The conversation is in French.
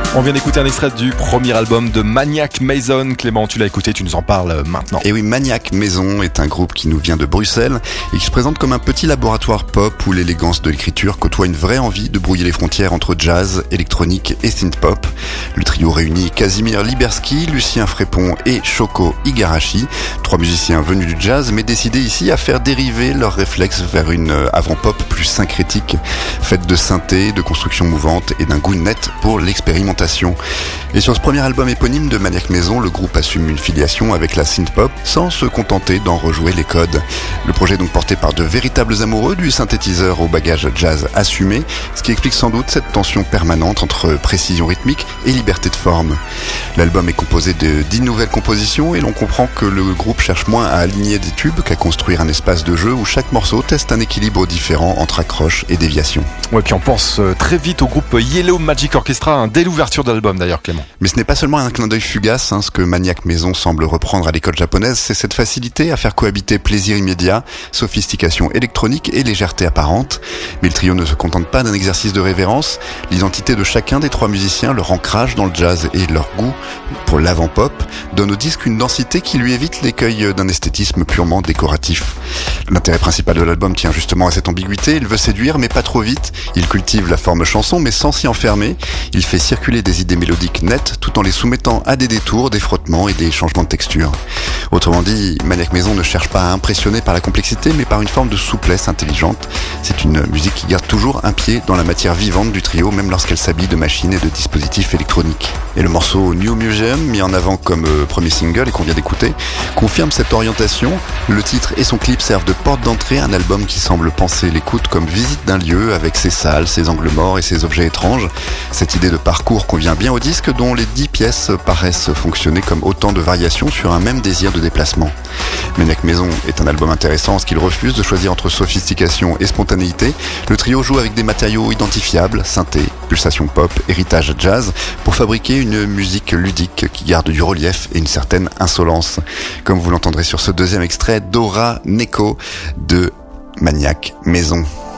On vient d'écouter un extrait du premier album de Maniac Maison. Clément, tu l'as écouté, tu nous en parles maintenant. Et oui, Maniac Maison est un groupe qui nous vient de Bruxelles et qui se présente comme un petit laboratoire pop où l'élégance de l'écriture côtoie une vraie envie de brouiller les frontières entre jazz, électronique et synth-pop. Le trio réunit Casimir Liberski, Lucien Frépon et Shoko Igarashi, 3 musiciens venus du jazz mais décidés ici à faire dériver leurs réflexes vers une avant-pop plus syncrétique, faite de synthé, de construction mouvante et d'un goût net pour l'expérimentation. Et sur ce premier album éponyme de Maniac Maison, le groupe assume une filiation avec la synth-pop sans se contenter d'en rejouer les codes. Le projet est donc porté par de véritables amoureux du synthétiseur au bagage jazz assumé, ce qui explique sans doute cette tension permanente entre précision rythmique et liberté de forme. L'album est composé de 10 nouvelles compositions et l'on comprend que le groupe cherche moins à aligner des tubes qu'à construire un espace de jeu où chaque morceau teste un équilibre différent entre accroche et déviation. Ouais, puis on pense très vite au groupe Yellow Magic Orchestra, dès l'ouverture de l'album d'ailleurs, Clément. Mais ce n'est pas seulement un clin d'œil fugace, ce que Maniac Maison semble reprendre à l'école japonaise, c'est cette facilité à faire cohabiter plaisir immédiat, sophistication électronique et légèreté apparente. Mais le trio ne se contente pas d'un exercice de révérence, l'identité de chacun des 3 musiciens, leur ancrage dans le jazz et leur goût pour l'avant-pop donne au disque une densité qui lui évite l'écueil d'un esthétisme purement décoratif. L'intérêt principal de l'album tient justement à cette ambiguïté, il veut séduire mais pas trop vite, il cultive la forme chanson mais sans s'y enfermer, il fait circuler des idées mélodiques nettes tout en les soumettant à des détours, des frottements et des changements de texture. Autrement dit, Maniac Maison ne cherche pas à impressionner par la complexité mais par une forme de souplesse intelligente. C'est une musique qui garde toujours un pied dans la matière vivante du trio même lorsqu'elle s'habille de machines et de dispositifs électroniques. Et le morceau New Museum, mis en avant comme premier single et qu'on vient d'écouter, confirme cette orientation. Le titre et son clip servent de porte d'entrée à un album qui semble penser l'écoute comme visite d'un lieu avec ses salles, ses angles morts et ses objets étranges. Cette idée de parcours convient bien au disque dont les 10 pièces paraissent fonctionner comme autant de variations sur un même désir de déplacement. Maniac Maison est un album intéressant parce qu'il refuse de choisir entre sophistication et spontanéité. Le trio joue avec des matériaux identifiables, synthé, pulsation pop, héritage jazz, pour fabriquer une musique ludique qui garde du relief et une certaine insolence. Comme vous l'entendrez sur ce deuxième extrait, Dora Neko de Maniac Maison.